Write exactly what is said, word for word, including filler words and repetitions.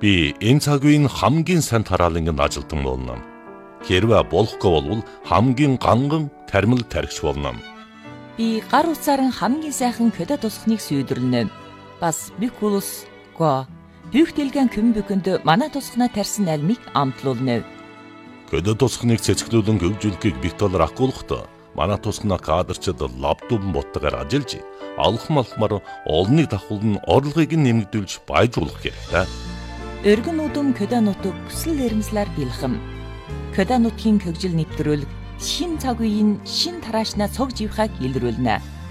Би энэ цаг үеийн хамгийн сайн тараалангийн ажилтан болно. Хэрвээ болохгүй бол хамгийн ганган тармил тархич болно. Би гар утсаар хамгийн сайхан көдө тусахныг сүйдэрнэ. Бас бикулус го бүх дэлгэн көмбөкөнд манай тусахна тарьсан альмыг амтлуулна. Көдө тусахныг цэцгэлүүлэн хөгжүүлэхийг Виктор ахгуулахдаа манай тусахна кадрчид лаптоп боттойгоор ажиллаж алхам алхмаар олныг давхуулн орлогыг нэмэгдүүлж баяжуулах хэрэгтэй. Өргөн үдэм көдө нутаг хүсэл эрмэлзлэр бэлхэм. Көдө нутгийн хөгжил нэвтрүүлэг шин цаг үеийн шин тараашнаа цог живхаг илрүүлнэ.